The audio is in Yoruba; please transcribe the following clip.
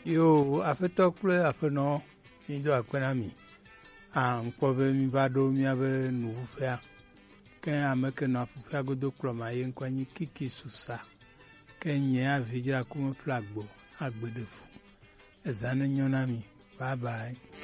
Yo, afeto kple afenɔ mi do akpena mi. Nkpɔ be mi va ɖo miabe nuƒea. Ke ame ke nɔ aƒuƒea godo kplɔ ma ye ŋkɔ nyi Kiki Susa. Ke nye avi dzra ku me ƒle agbo, agbe ɖe fu. Eza ne nyo na mi. Bye bye.